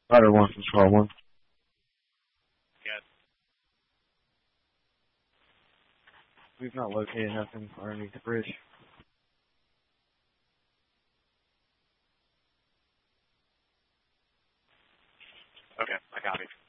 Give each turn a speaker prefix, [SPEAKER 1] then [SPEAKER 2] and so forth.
[SPEAKER 1] Rider 1 from Squad 1.
[SPEAKER 2] Yes.
[SPEAKER 1] We've not located nothing underneath the bridge.
[SPEAKER 2] Okay, I copy.